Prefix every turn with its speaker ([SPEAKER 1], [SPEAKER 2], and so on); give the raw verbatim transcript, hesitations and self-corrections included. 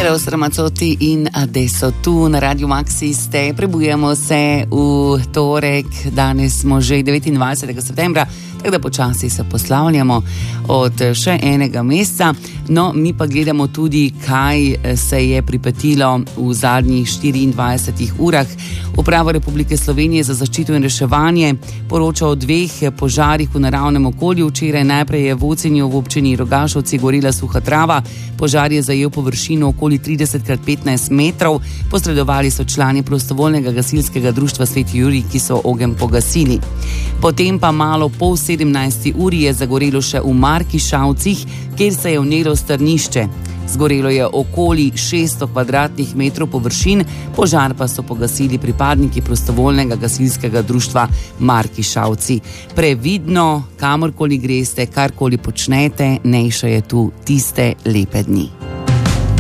[SPEAKER 1] Eros Ramazzotti in adesso tu na Radio Maxi ste. Prebujamo se v torek, danes smo že devetindvajsetega septembra, tako da počasi se poslavljamo od še enega meseca. No, mi pa gledamo tudi, kaj se je pripetilo v zadnjih štiriindvajsetih urah. Uprava Republike Slovenije za zaščito in reševanje poroča o dveh požarih v naravnem okolju. Včeraj najprej je v Ocenju v občini Rogašovci gorela suha trava. Požar je zajel površino okoli trideset krat petnajst metrov. Posredovali so člani prostovoljnega gasilskega društva Sveti Jurij, ki so ogenj pogasili. Potem pa malo po sedemnajsti uri je zagorelo še v Markišavcih, kjer se je vnelo strnišče. Zgorelo je okoli šeststo kvadratnih metrov površin, požar pa so pogasili pripadniki prostovoljnega gasilskega društva Markišavci. Previdno, kamorkoli greste, karkoli počnete, nejše je tu tiste lepe dni.